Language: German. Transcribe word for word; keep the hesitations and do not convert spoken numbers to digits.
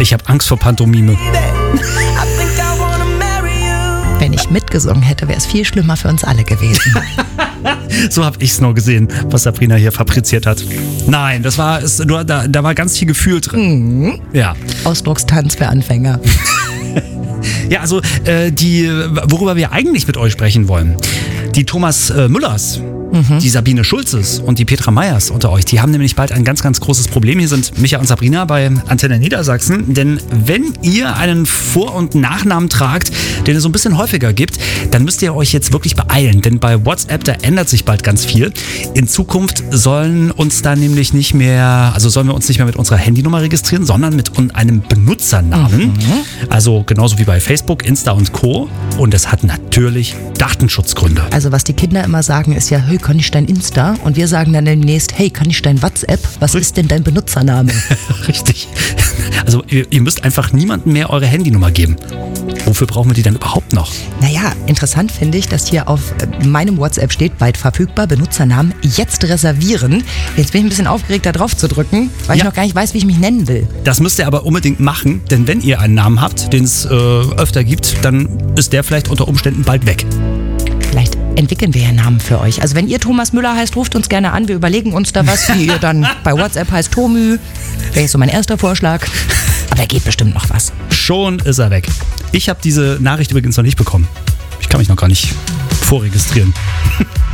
Ich habe Angst vor Pantomime. Wenn ich mitgesungen hätte, wäre es viel schlimmer für uns alle gewesen. So habe ich es nur gesehen, was Sabrina hier fabriziert hat. Nein, das war, es, nur, da, da war ganz viel Gefühl drin. Mhm. Ja. Ausdruckstanz für Anfänger. Ja, also äh, die, worüber wir eigentlich mit euch sprechen wollen, die Thomas äh, Müllers, mhm. die Sabine Schulzes und die Petra Meyers unter euch, die haben nämlich bald ein ganz, ganz großes Problem. Hier sind Micha und Sabrina bei Antenne Niedersachsen. Denn wenn ihr einen Vor- und Nachnamen tragt, den es so ein bisschen häufiger gibt, dann müsst ihr euch jetzt wirklich beeilen. Denn bei WhatsApp, da ändert sich bald ganz viel. In Zukunft sollen uns da nämlich nicht mehr, also sollen wir uns nicht mehr mit unserer Handynummer registrieren, sondern mit einem Benutzernamen. Mhm. Also genauso wie bei Facebook, Insta und Co. Und das hat natürlich Datenschutzgründe. Also was die Kinder immer sagen ist ja, hey, kann ich dein Insta? Und wir sagen dann demnächst, hey, kann ich dein WhatsApp? Was ist denn dein Benutzername? Richtig. Also ihr, ihr müsst einfach niemandem mehr eure Handynummer geben. Wofür brauchen wir die dann überhaupt noch? Naja, interessant finde ich, dass hier auf meinem WhatsApp steht, bald verfügbar, Benutzernamen jetzt reservieren. Jetzt bin ich ein bisschen aufgeregt, da drauf zu drücken, weil ja. ich noch gar nicht weiß, wie ich mich nennen will. Das müsst ihr aber unbedingt machen, denn wenn ihr einen Namen habt, den es äh, öfter gibt, dann ist der vielleicht unter Umständen bald weg. Vielleicht entwickeln wir ja Namen für euch. Also wenn ihr Thomas Müller heißt, ruft uns gerne an. Wir überlegen uns da was, wie ihr dann bei WhatsApp heißt Tomü. Wäre so mein erster Vorschlag. Aber er geht bestimmt noch was. Schon ist er weg. Ich habe diese Nachricht übrigens noch nicht bekommen. Ich kann mich noch gar nicht vorregistrieren.